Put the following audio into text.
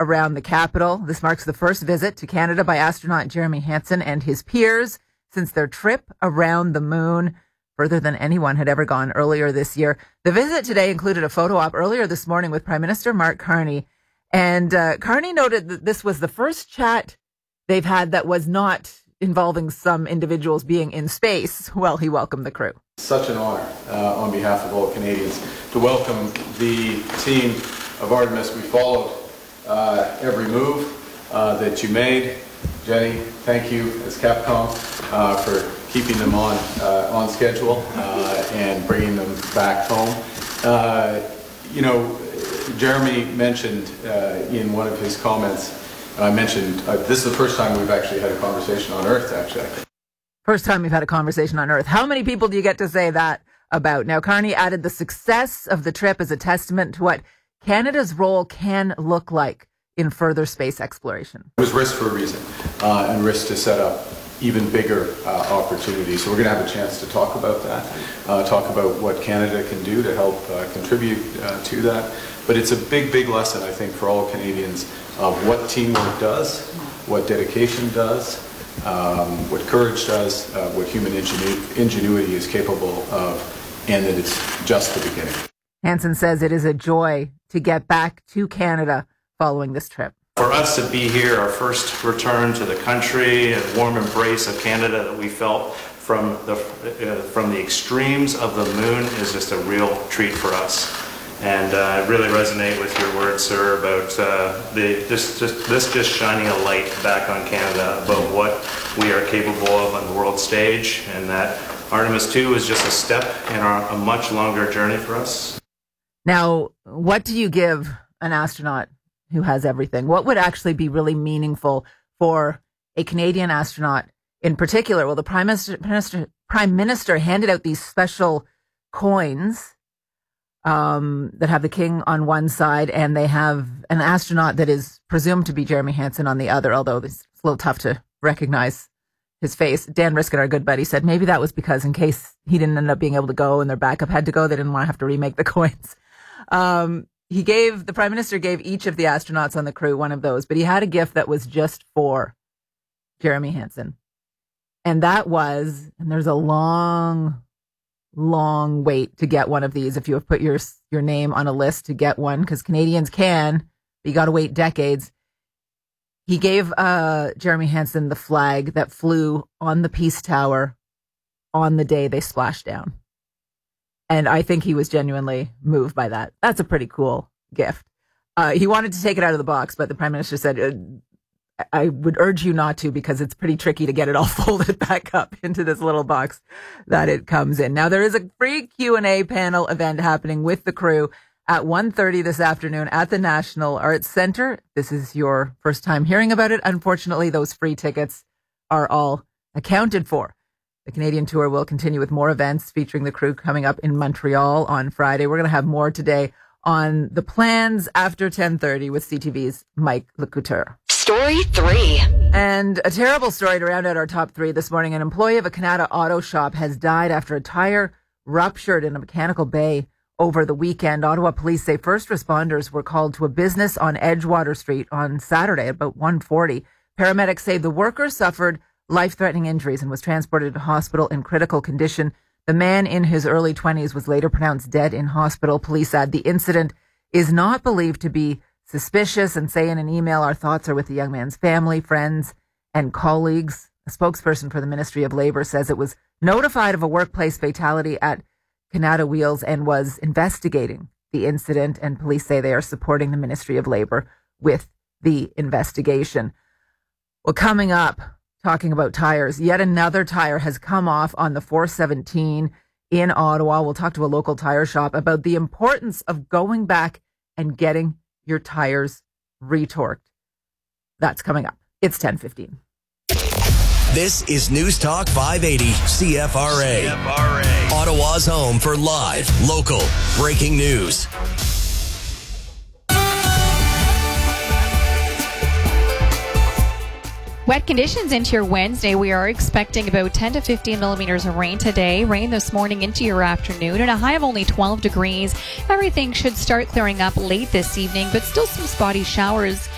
around the capital. This marks the first visit to Canada by astronaut Jeremy Hansen and his peers since their trip around the moon, further than anyone had ever gone earlier this year. The visit today included a photo op earlier this morning with Prime Minister Mark Carney. And Carney noted that this was the first chat they've had that was not involving some individuals being in space while he welcomed the crew. Such an honor on behalf of all Canadians to welcome the team of Artemis. We followed every move that you made. Jenny, thank you as Capcom for keeping them on schedule and bringing them back home. Jeremy mentioned in one of his comments, I mentioned this is the first time we've actually had a conversation on Earth, actually. First time we've had a conversation on Earth. How many people do you get to say that about? Now, Carney added the success of the trip as a testament to what Canada's role can look like in further space exploration. It was risk for a reason, and risk to set up even bigger opportunities. So we're going to have a chance to talk about that, talk about what Canada can do to help contribute to that. But it's a big, big lesson, I think, for all Canadians of what teamwork does, what dedication does, what courage does, what human ingenuity is capable of, and that it's just the beginning. Hansen says it is a joy to get back to Canada following this trip. For us to be here, our first return to the country, a warm embrace of Canada that we felt from the extremes of the moon is just a real treat for us. And I really resonate with your words, sir, about this shining a light back on Canada about what we are capable of on the world stage, and that Artemis 2 is just a step in a much longer journey for us. Now, what do you give an astronaut who has everything? What would actually be really meaningful for a Canadian astronaut in particular? Well, the Prime Minister handed out these special coins that have the king on one side, and they have an astronaut that is presumed to be Jeremy Hansen on the other, although it's a little tough to recognize his face. Dan Riskin, our good buddy, said maybe that was because in case he didn't end up being able to go and their backup had to go, they didn't want to have to remake the coins. The Prime Minister gave each of the astronauts on the crew one of those, but he had a gift that was just for Jeremy Hansen. And that was, and there's a long wait to get one of these if you have put your name on a list to get one, because Canadians can, but you got to wait decades. He gave Jeremy Hansen the flag that flew on the Peace Tower on the day they splashed down. And I think he was genuinely moved by that. That's a pretty cool gift. He wanted to take it out of the box, but the Prime Minister said, I would urge you not to, because it's pretty tricky to get it all folded back up into this little box that it comes in. Now, there is a free Q&A panel event happening with the crew at 1:30 this afternoon at the National Arts Centre. This is your first time hearing about it. Unfortunately, those free tickets are all accounted for. The Canadian tour will continue with more events featuring the crew coming up in Montreal on Friday. We're going to have more today on the plans after 10:30 with CTV's Mike Lecouteur. Story 3. And a terrible story to round out our top 3 this morning. An employee of a Canada auto shop has died after a tire ruptured in a mechanical bay over the weekend. Ottawa police say first responders were called to a business on Edgewater Street on Saturday about 1:40. Paramedics say the worker suffered life-threatening injuries and was transported to hospital in critical condition. The man in his early 20s was later pronounced dead in hospital. Police add the incident is not believed to be suspicious and say in an email, our thoughts are with the young man's family, friends, and colleagues. A spokesperson for the Ministry of Labour says it was notified of a workplace fatality at Canada Wheels and was investigating the incident, and police say they are supporting the Ministry of Labour with the investigation. Well, coming up, talking about tires, yet another tire has come off on the 417 in Ottawa. We'll talk to a local tire shop about the importance of going back and getting your tires retorqued. That's coming up. It's 10:15. This is News Talk 580 CFRA. Ottawa's home for live, local, breaking news. Wet conditions into your Wednesday. We are expecting about 10 to 15 millimeters of rain today. Rain this morning into your afternoon and a high of only 12 degrees. Everything should start clearing up late this evening, but still some spotty showers